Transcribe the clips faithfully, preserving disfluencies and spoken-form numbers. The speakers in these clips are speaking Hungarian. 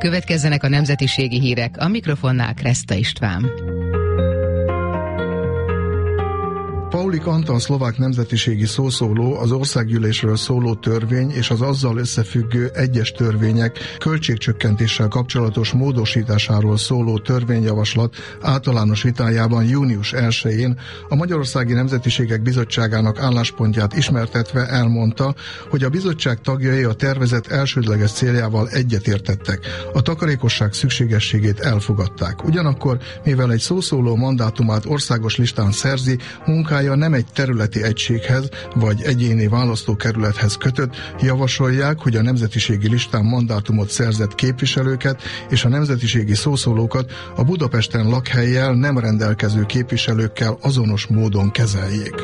Következzenek a nemzetiségi hírek, a mikrofonnál Kreszta István. Paulik Antal szlovák nemzetiségi szószóló az országgyűlésről szóló törvény és az azzal összefüggő egyes törvények költségcsökkentéssel kapcsolatos módosításáról szóló törvényjavaslat általános vitájában június elsején a Magyarországi Nemzetiségek Bizottságának álláspontját ismertetve elmondta, hogy a bizottság tagjai a tervezet elsődleges céljával egyetértettek. A takarékosság szükségességét elfogadták. Ugyanakkor, mivel egy szószóló mandátumát országos listán szerzi, munkája nem egy területi egységhez vagy egyéni választókerülethez kötött, javasolják, hogy a nemzetiségi listán mandátumot szerzett képviselőket és a nemzetiségi szószólókat a Budapesten lakhellyel nem rendelkező képviselőkkel azonos módon kezeljék.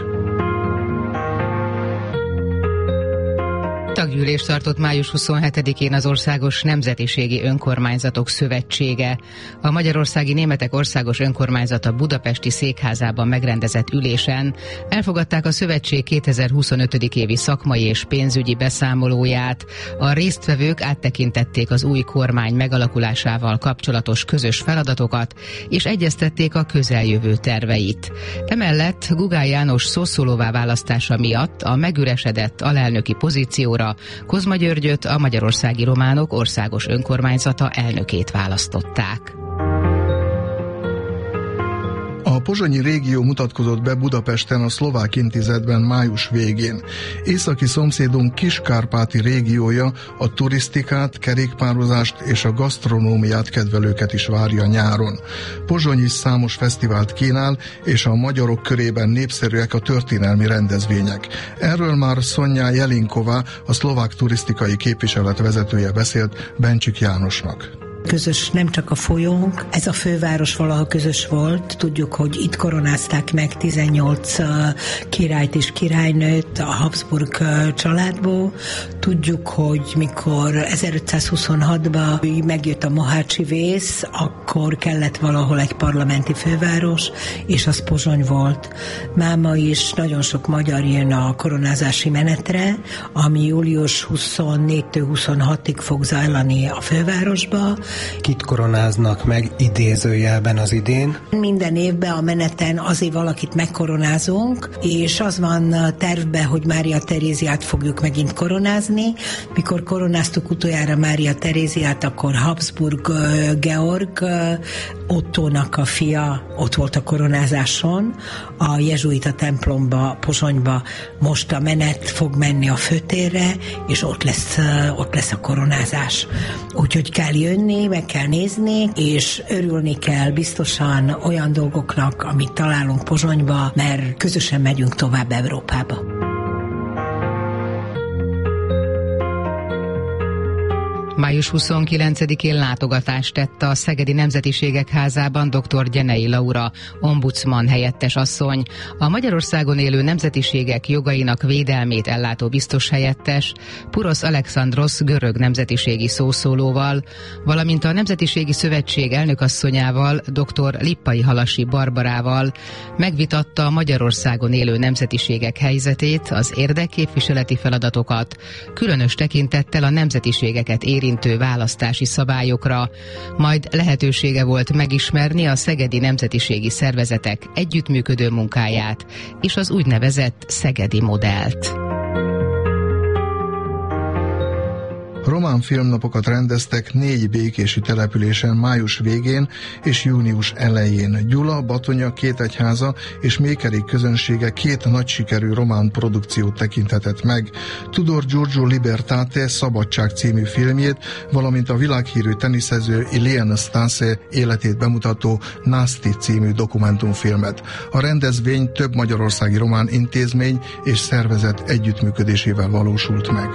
Taggyűlést tartott május huszonhetedikén az Országos Nemzetiségi Önkormányzatok Szövetsége. A Magyarországi Németek Országos Önkormányzata budapesti székházában megrendezett ülésen elfogadták a szövetség kétezer-huszonöt. évi szakmai és pénzügyi beszámolóját. A résztvevők áttekintették az új kormány megalakulásával kapcsolatos közös feladatokat, és egyeztették a közeljövő terveit. Emellett Gugály János szószólóvá választása miatt a megüresedett alelnöki pozícióra Kozma Györgyöt, a Magyarországi Románok Országos Önkormányzata elnökét választották. A pozsonyi régió mutatkozott be Budapesten a Szlovák Intézetben május végén. Északi szomszédunk Kis-Kárpáti régiója a turisztikát, kerékpározást és a gasztronómiát kedvelőket is várja nyáron. Pozsony is számos fesztivált kínál, és a magyarok körében népszerűek a történelmi rendezvények. Erről már Sonja Jelinková, a szlovák turisztikai képviselet vezetője beszélt Bencsik Jánosnak. Közös nem csak a folyónk, ez a főváros valaha közös volt. Tudjuk, hogy itt koronázták meg tizennyolc királyt és királynőt a Habsburg családból. Tudjuk, hogy mikor ezerötszázhuszonhatban megjött a mohácsi vész, akkor kellett valahol egy parlamenti főváros, és az Pozsony volt. Máma is nagyon sok magyar jön a koronázási menetre, ami július huszonnégytől huszonhatig fog zajlani a fővárosba. Kit koronáznak meg idézőjelben az idén? Minden évben a meneten azért valakit megkoronázunk, és az van tervben, hogy Mária Teréziát fogjuk megint koronázni. Mikor koronáztuk utoljára Mária Teréziát, akkor Habsburg Georg, Ottónak a fia ott volt a koronázáson, a jezsuita templomba, Pozsonyba. Most a menet fog menni a főtérre, és ott lesz, ott lesz a koronázás. Úgyhogy kell jönni, meg kell nézni, és örülni kell biztosan olyan dolgoknak, amit találunk Pozsonyba, mert közösen megyünk tovább Európába. május huszonkilencedikén látogatást tett a Szegedi Nemzetiségek Házában dr. Gyenei Laura, ombudsman helyettes asszony, a Magyarországon élő nemzetiségek jogainak védelmét ellátó biztos helyettes, Purosz Alexandrosz görög nemzetiségi szószólóval, valamint a Nemzetiségi Szövetség elnökasszonyával, dr. Lippai Halasi Barbarával megvitatta a Magyarországon élő nemzetiségek helyzetét, az érdekképviseleti feladatokat, különös tekintettel a nemzetiségeket érintő választási szabályokra, majd lehetősége volt megismerni a szegedi nemzetiségi szervezetek együttműködő munkáját és az úgynevezett szegedi modellt. Román filmnapokat rendeztek négy békési településen május végén és június elején. Gyula, Batonya, Kétegyháza és Mékerék közönsége két nagy sikerű román produkciót tekinthetett meg. Tudor Giorgio Libertate Szabadság című filmjét, valamint a világhírű teniszező Iliana Stase életét bemutató Nasti című dokumentumfilmet. A rendezvény több magyarországi román intézmény és szervezet együttműködésével valósult meg.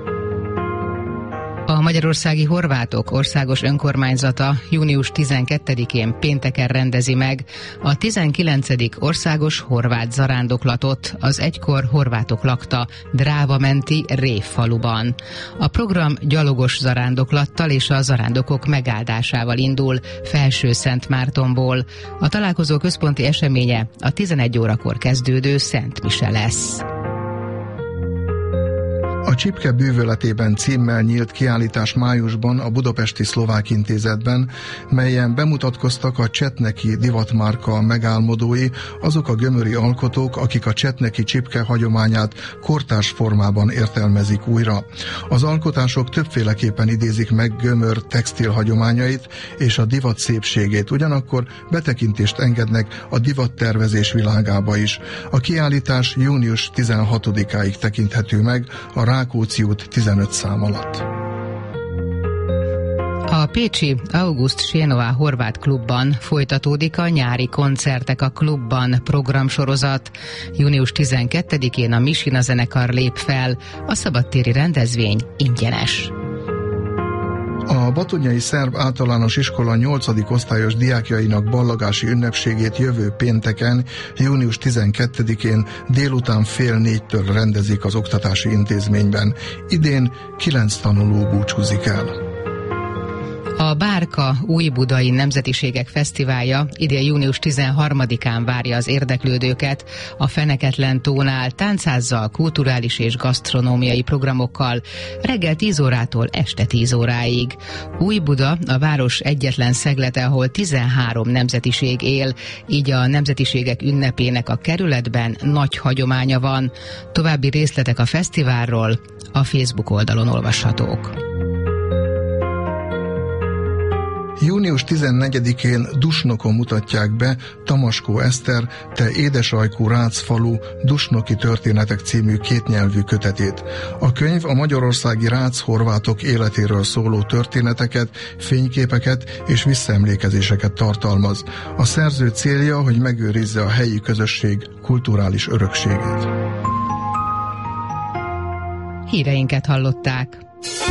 A Magyarországi Horvátok Országos Önkormányzata június tizenkettedikén pénteken rendezi meg a tizenkilencedik Országos Horvát Zarándoklatot az egykor horvátok lakta Dráva menti Rév faluban. A program gyalogos zarándoklattal és a zarándokok megáldásával indul Felső-Szentmártonból. A találkozó központi eseménye a tizenegy órakor kezdődő Szent Mise lesz. A A Csipke bűvöletében címmel nyílt kiállítás májusban a Budapesti Szlovák Intézetben, melyen bemutatkoztak a csetneki divatmárka megálmodói, azok a gömöri alkotók, akik a csetneki csipke hagyományát kortárs formában értelmezik újra. Az alkotások többféleképpen idézik meg gömör textil hagyományait és a divat szépségét, ugyanakkor betekintést engednek a divattervezés világába is. A kiállítás június tizenhatodikáig tekinthető meg a Rákóczi út tizenöt szám alatt. A pécsi August Sienova Horvát Klubban folytatódik a nyári koncertek a klubban programsorozat. június tizenkettedikén a Misina zenekar lép fel, a szabadtéri rendezvény ingyenes. A Batonyai Szerb Általános Iskola nyolcadik osztályos diákjainak ballagási ünnepségét jövő pénteken, június tizenkettedikén délután fél négytől rendezik az oktatási intézményben. Idén kilenc tanuló búcsúzik el. A Bárka Újbudai Nemzetiségek Fesztiválja idén június tizenharmadikán várja az érdeklődőket a Feneketlen tónál táncházzal, kulturális és gasztronómiai programokkal reggel tíz órától este tíz óráig. Újbuda a város egyetlen szeglete, ahol tizenhárom nemzetiség él, így a nemzetiségek ünnepének a kerületben nagy hagyománya van. További részletek a fesztiválról a Facebook oldalon olvashatók. június tizennegyedikén Dusnokon mutatják be Tamaskó Eszter, Te édesajkú Rácz-falu Dusnoki történetek című kétnyelvű kötetét. A könyv a magyarországi Rácz-horvátok életéről szóló történeteket, fényképeket és visszaemlékezéseket tartalmaz. A szerző célja, hogy megőrizze a helyi közösség kulturális örökségét. Híreinket hallották.